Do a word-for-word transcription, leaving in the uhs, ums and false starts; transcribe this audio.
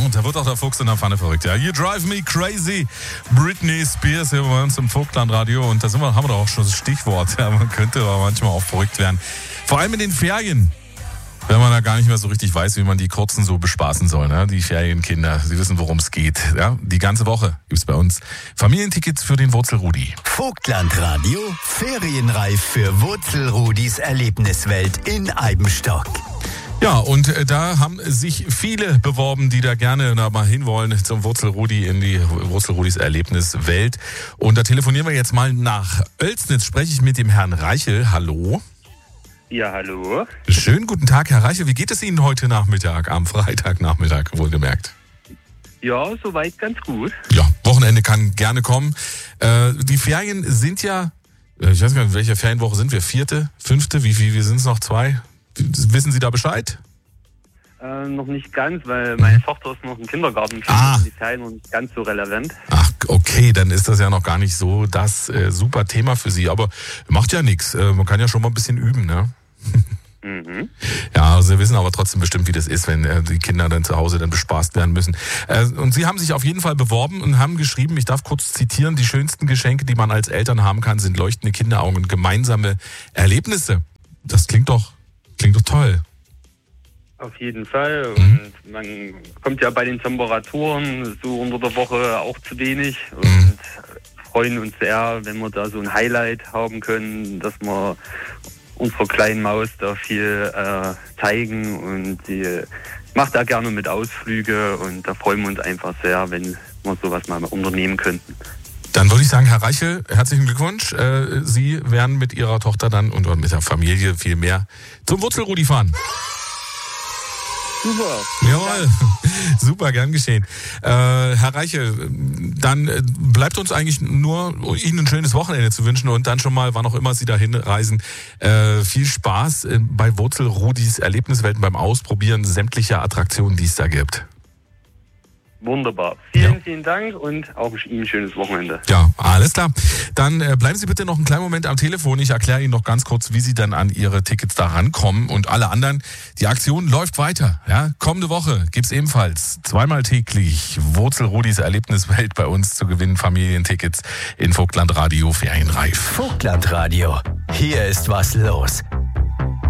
und da wird auch der Fuchs in der Pfanne verrückt. Ja, You Drive Me Crazy, Britney Spears hier bei uns im Vogtlandradio. Und da sind wir, haben wir doch auch schon das Stichwort. Ja, man könnte aber manchmal auch verrückt werden. Vor allem in den Ferien. Wenn man da gar nicht mehr so richtig weiß, wie man die Kurzen so bespaßen soll, ne? Die Ferienkinder, sie wissen, worum es geht. Ja? Die ganze Woche gibt's bei uns Familientickets für den Wurzelrudi. Vogtlandradio, ferienreif für Wurzelrudis Erlebniswelt in Eibenstock. Ja, und äh, da haben sich viele beworben, die da gerne da mal hinwollen zum Wurzelrudi, in die Wurzelrudis Erlebniswelt. Und da telefonieren wir jetzt mal nach Oelsnitz. Spreche ich mit dem Herrn Reichel. Hallo. Ja, hallo. Schönen guten Tag, Herr Reichel. Wie geht es Ihnen heute Nachmittag, am Freitagnachmittag, wohlgemerkt? Ja, soweit ganz gut. Ja, Wochenende kann gerne kommen. Äh, die Ferien sind ja, ich weiß gar nicht, welche Ferienwoche sind wir? Vierte, fünfte? Wie viel? Wir sind es noch zwei? Wissen Sie da Bescheid? Äh, noch nicht ganz, weil meine Tochter ist noch im Kindergarten. Ah. Die Ferien noch nicht ganz so relevant. Ach, okay, dann ist das ja noch gar nicht so das äh, super Thema für Sie. Aber macht ja nichts. Äh, man kann ja schon mal ein bisschen üben, ne? Mhm. Ja, also Sie wissen aber trotzdem bestimmt, wie das ist, wenn äh, die Kinder dann zu Hause dann bespaßt werden müssen. Äh, und Sie haben sich auf jeden Fall beworben und haben geschrieben, ich darf kurz zitieren, die schönsten Geschenke, die man als Eltern haben kann, sind leuchtende Kinderaugen und gemeinsame Erlebnisse. Das klingt doch, klingt doch toll. Auf jeden Fall. Mhm. Und man kommt ja bei den Temperaturen so unter der Woche auch zu wenig. Und Mhm. freuen uns sehr, wenn wir da so ein Highlight haben können, dass wir unserer kleinen Maus da viel äh, zeigen. Und die macht da gerne mit Ausflüge. Und da freuen wir uns einfach sehr, wenn wir sowas mal unternehmen könnten. Dann würde ich sagen, Herr Reichel, herzlichen Glückwunsch. Äh, Sie werden mit Ihrer Tochter dann und mit der Familie viel mehr zum Wurzelrudi fahren. Super. Jawohl, super, gern geschehen. Äh, Herr Reichel, dann äh, bleibt uns eigentlich nur, Ihnen ein schönes Wochenende zu wünschen und dann schon mal, wann auch immer Sie dahin reisen, äh, viel Spaß äh, bei Wurzelrudis Erlebniswelten beim Ausprobieren sämtlicher Attraktionen, die es da gibt. Wunderbar. Vielen, Ja. vielen Dank und auch Ihnen ein schönes Wochenende. Ja, alles klar. Dann äh, bleiben Sie bitte noch einen kleinen Moment am Telefon. Ich erkläre Ihnen noch ganz kurz, wie Sie dann an Ihre Tickets da rankommen. Und alle anderen, die Aktion läuft weiter. Ja, kommende Woche gibt's ebenfalls zweimal täglich Wurzelrudis Erlebniswelt bei uns zu gewinnen. Familientickets in Vogtlandradio Ferienreif. Vogtlandradio, hier ist was los.